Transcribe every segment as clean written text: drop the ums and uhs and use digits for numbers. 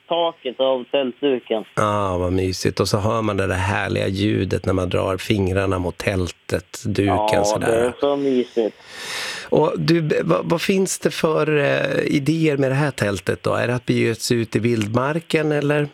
taket av tältduken. Ja, vad mysigt. Och så hör man det där härliga ljudet när man drar fingrarna mot tältet, duken sådär. Ja, det är så mysigt. Och du, vad finns det för idéer med det här tältet då? Är det att bege sig ut i vildmarken eller?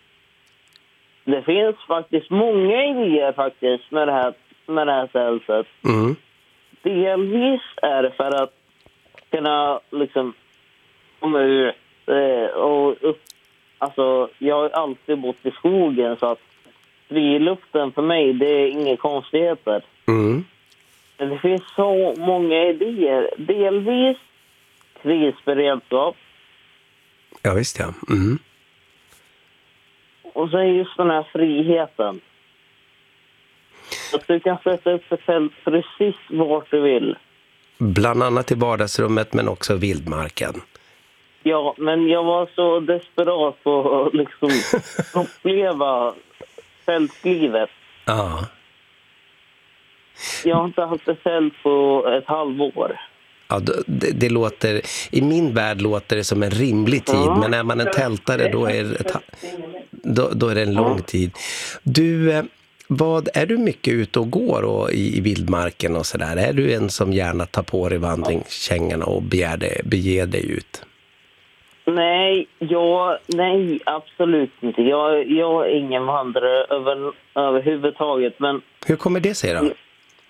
Det finns faktiskt många idéer faktiskt med det här tältet. Mm. Delvis är det för att kunna liksom komma ut och upp. Alltså, jag har alltid bott i skogen så att friluften för mig, det är inga konstigheter. Mm. Men det finns så många idéer. Delvis krisberedskap. Ja, visst ja. Mm. Och så är just den här friheten. Att du kan sätta upp ett tält precis vart du vill. Bland annat i vardagsrummet men också vildmarken. Ja, men jag var så desperat på att liksom uppleva fältlivet. Ja. Jag har inte haft ett fält på ett halvår. Ja, det låter, i min värld låter det som en rimlig tid, men när man är tältare då är det en lång tid. Du, är du mycket ute och går och i vildmarken och sådär? Är du en som gärna tar på dig vandringskängorna och beger dig ut? Nej, absolut inte. Jag är ingen vandrare överhuvudtaget, men... Hur kommer det sig då?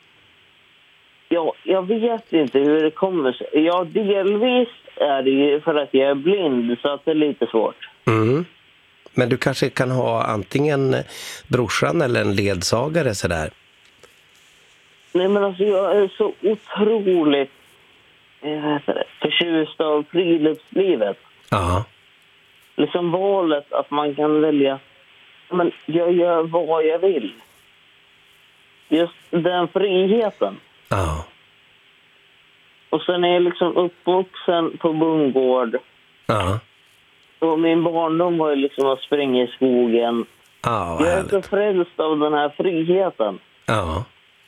Ja, jag vet inte hur det kommer sig. Ja, delvis är det ju för att jag är blind så att det är lite svårt. Mm. Men du kanske kan ha antingen brorsan eller en ledsagare sådär? Nej, men alltså jag är så otroligt förtjust av friluftslivet. Ja. Liksom valet att man kan välja, men jag gör vad jag vill. Just den friheten. Ja. Och sen är jag liksom uppvuxen på bondgård. Ja. Och min barndom var ju liksom att springa i skogen. Ja, jag är så frälst av den här friheten. Ja.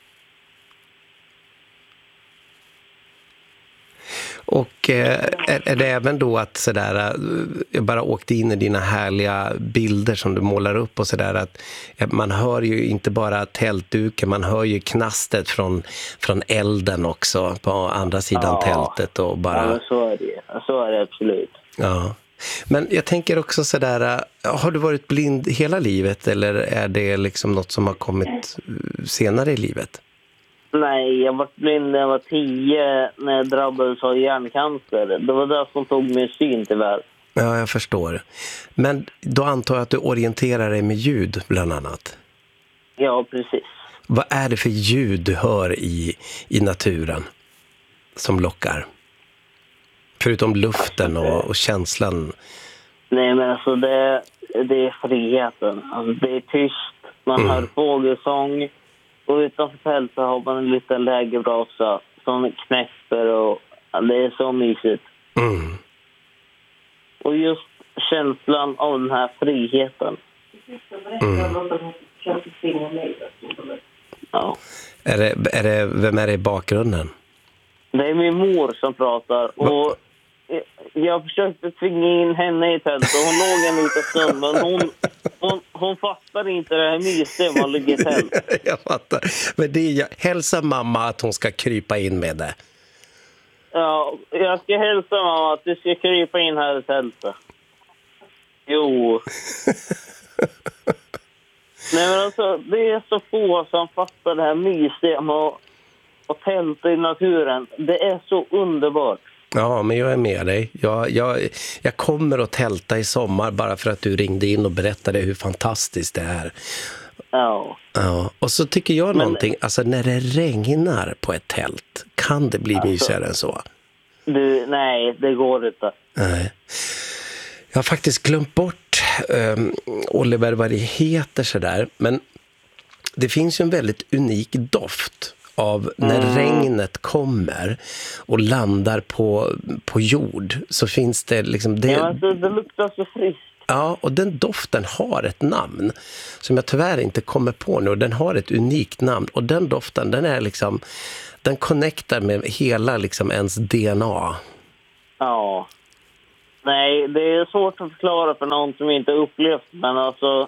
Och är det även då att sådär, jag bara åkte in i dina härliga bilder som du målar upp och sådär, att man hör ju inte bara tältduken, man hör ju knastet från elden också på andra sidan tältet och bara... Ja, så är det absolut. Ja. Men jag tänker också sådär, har du varit blind hela livet eller är det liksom något som har kommit senare i livet? Nej, jag var blind när jag var 10 när jag drabbades av hjärncancer. Det var det som tog min syn tyvärr. Ja, jag förstår. Men då antar jag att du orienterar dig med ljud bland annat. Ja, precis. Vad är det för ljud du hör i naturen som lockar? Förutom luften och känslan. Nej, men alltså det är friheten. Alltså det är tyst. Man hör fågelsång. Och utanför fältet har man en liten lägerbrasa som knäpper och det är så mysigt. Mm. Och just känslan av den här friheten. Ja. Vem är det i bakgrunden? Det är min mor som pratar och jag försökte tvinga in henne i tältet och hon låg en liten stund men hon fattar inte det här myset man ligger i tält. Jag fattar. Men hälsa mamma att hon ska krypa in med det. Ja, jag ska hälsa mamma att du ska krypa in här i tältet. Jo. Nej men alltså, det är så få som fattar det här myset och tälta i naturen. Det är så underbart. Ja, men jag är med dig. Jag kommer att tälta i sommar bara för att du ringde in och berättade hur fantastiskt det är. Ja. Ja. Och så tycker jag någonting, alltså när det regnar på ett tält, kan det bli mysigare än så? Nej, det går inte. Nej. Jag har faktiskt glömt bort Oliver vad det heter sådär, men det finns ju en väldigt unik doft av när regnet kommer och landar på jord, så finns det liksom det. Ja, alltså, det luktar så friskt. Ja, och den doften har ett namn som jag tyvärr inte kommer på nu, och den har ett unikt namn, och den doften, den är liksom, den connectar med hela liksom ens DNA. Ja. Nej, det är svårt att förklara för någon som inte upplevt. Men alltså,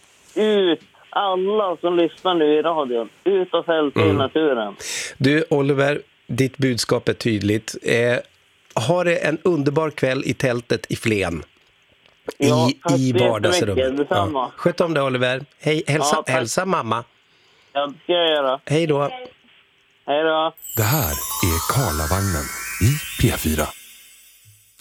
alla som lyssnar nu i radion, ut och fälta i naturen. Du, Oliver, ditt budskap är tydligt. Ha det en underbar kväll i tältet i Flen. Ja, I vardagsrummet. Detsamma. Sköt om det, Oliver. Hej, hälsa mamma. Ja, det ska jag göra. Hej då. Hej då. Det här är Karlavagnen i P4.